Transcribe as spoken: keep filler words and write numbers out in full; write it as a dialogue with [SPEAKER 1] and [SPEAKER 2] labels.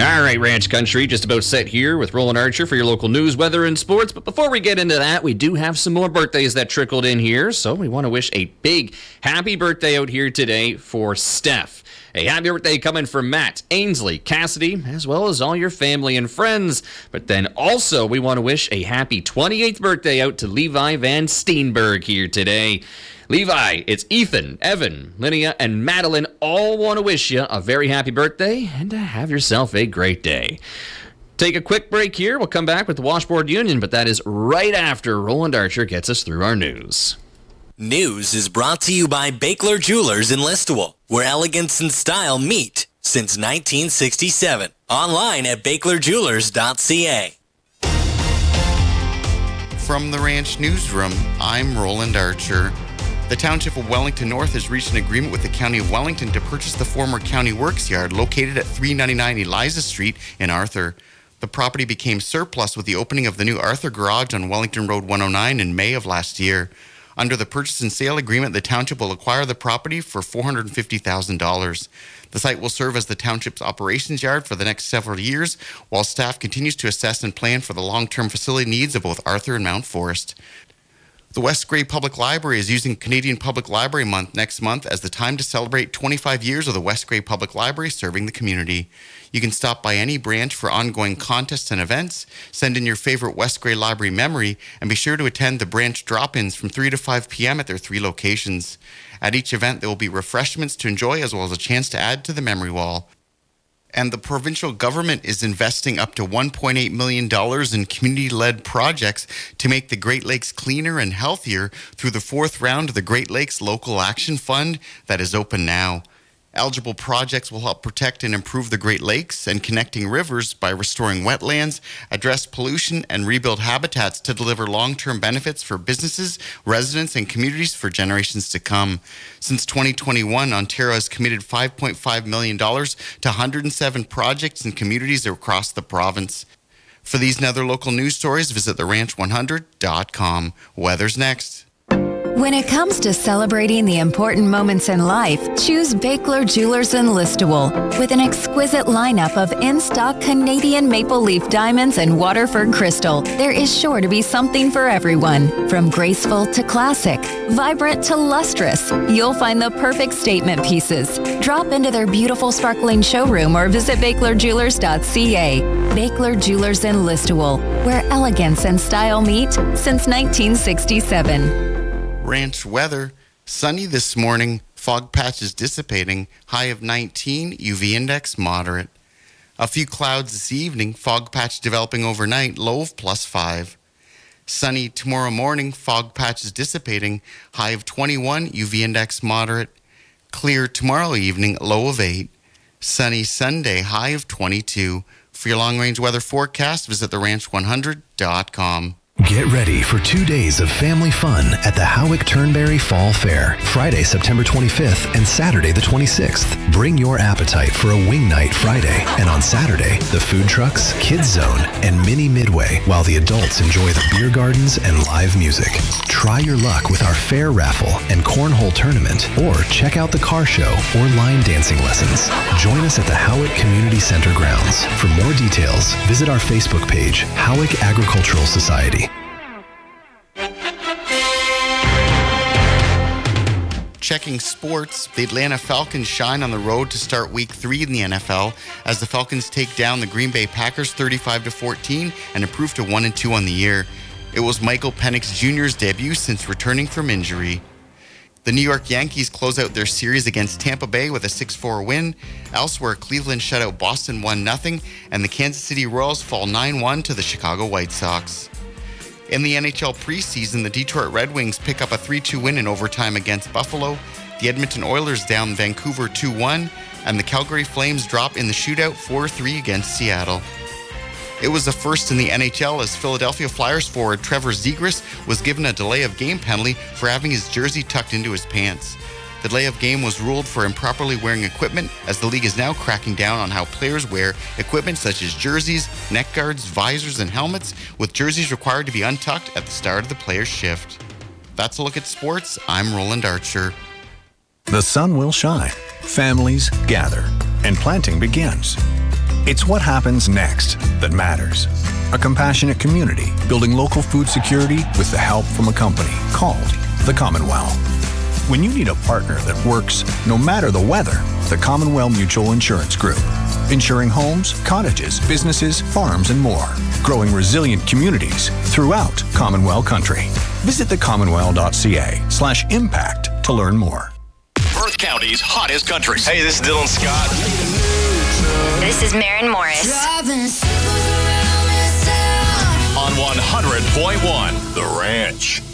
[SPEAKER 1] All right, Ranch Country, just about set here with Roland Archer for your local news, weather, and sports. But before we get into that, we do have some more birthdays that trickled in here. So we want to wish a big happy birthday out here today for Steph. A happy birthday coming from Matt, Ainsley, Cassidy, as well as all your family and friends. But then also we want to wish a happy twenty-eighth birthday out to Levi Van Steenberg here today. Levi, it's Ethan, Evan, Linnea, and Madeline all want to wish you a very happy birthday and to have yourself a great day. Take a quick break here. We'll come back with the Washboard Union, but that is right after Roland Archer gets us through our news.
[SPEAKER 2] News is brought to you by Bakler Jewelers in Listowel, where elegance and style meet since nineteen sixty-seven. Online at bakler jewelers dot c a.
[SPEAKER 3] From the Ranch Newsroom, I'm Roland Archer. The Township of Wellington North has reached an agreement with the County of Wellington to purchase the former County Works Yard located at three ninety-nine Eliza Street in Arthur. The property became surplus with the opening of the new Arthur Garage on Wellington Road one oh nine in May of last year. Under the purchase and sale agreement, the Township will acquire the property for four hundred fifty thousand dollars. The site will serve as the Township's operations yard for the next several years, while staff continues to assess and plan for the long-term facility needs of both Arthur and Mount Forest. The West Grey Public Library is using Canadian Public Library Month next month as the time to celebrate twenty-five years of the West Grey Public Library serving the community. You can stop by any branch for ongoing contests and events, send in your favorite West Grey Library memory, and be sure to attend the branch drop-ins from three to five p.m. at their three locations. At each event, there will be refreshments to enjoy as well as a chance to add to the memory wall. And the provincial government is investing up to one point eight million dollars in community-led projects to make the Great Lakes cleaner and healthier through the fourth round of the Great Lakes Local Action Fund that is open now. Eligible projects will help protect and improve the Great Lakes and connecting rivers by restoring wetlands, address pollution, and rebuild habitats to deliver long-term benefits for businesses, residents, and communities for generations to come. Since twenty twenty-one, Ontario has committed five point five million dollars to one hundred seven projects and communities across the province. For these and other local news stories, visit the ranch one hundred dot com. Weather's next.
[SPEAKER 4] When it comes to celebrating the important moments in life, choose Bakler Jewelers in Listowel. With an exquisite lineup of in-stock Canadian maple leaf diamonds and Waterford crystal, there is sure to be something for everyone. From graceful to classic, vibrant to lustrous, you'll find the perfect statement pieces. Drop into their beautiful sparkling showroom or visit bakler jewelers dot c a. Bakler Jewelers in Listowel, where elegance and style meet since nineteen sixty-seven.
[SPEAKER 3] Ranch weather, sunny this morning, fog patches dissipating, high of nineteen, U V index moderate. A few clouds this evening, fog patch developing overnight, low of plus five. Sunny tomorrow morning, fog patches dissipating, high of twenty-one, U V index moderate. Clear tomorrow evening, low of eight. Sunny Sunday, high of twenty-two. For your long-range weather forecast, visit the ranch one hundred dot com.
[SPEAKER 5] Get ready for two days of family fun at the Howick Turnberry Fall Fair, Friday, September twenty-fifth and Saturday the twenty-sixth. Bring your appetite for a wing night Friday, and on Saturday, the food trucks, kids zone, and mini midway, while the adults enjoy the beer gardens and live music. Try your luck with our fair raffle and cornhole tournament, or check out the car show or line dancing lessons. Join us at the Howick Community Center grounds. For more details, visit our Facebook page, Howick Agricultural Society.
[SPEAKER 3] Checking sports, the Atlanta Falcons shine on the road to start week three in the N F L as the Falcons take down the Green Bay Packers thirty-five to fourteen and improve to one and two on the year. It was Michael Penix Junior's debut since returning from injury. The New York Yankees close out their series against Tampa Bay with a six four win. Elsewhere, Cleveland shut out Boston one nothing, and the Kansas City Royals fall nine one to the Chicago White Sox. In the N H L preseason, the Detroit Red Wings pick up a three two win in overtime against Buffalo. The Edmonton Oilers down Vancouver two one, and the Calgary Flames drop in the shootout four three against Seattle. It was the first in the N H L as Philadelphia Flyers forward Trevor Zegras was given a delay of game penalty for having his jersey tucked into his pants. The delay of game was ruled for improperly wearing equipment, as the league is now cracking down on how players wear equipment such as jerseys, neck guards, visors, and helmets, with jerseys required to be untucked at the start of the player's shift. That's a look at sports. I'm Roland Archer.
[SPEAKER 6] The sun will shine, families gather, and planting begins. It's what happens next that matters. A compassionate community building local food security with the help from a company called the Commonwealth. When you need a partner that works no matter the weather, the Commonwealth Mutual Insurance Group. Insuring homes, cottages, businesses, farms, and more. Growing resilient communities throughout Commonwealth country. Visit the commonwealth dot c a slash impact to learn more.
[SPEAKER 7] Perth County's hottest country.
[SPEAKER 8] Hey, this is Dylan Scott.
[SPEAKER 9] This is Maren Morris.
[SPEAKER 7] On one hundred point one, The Ranch.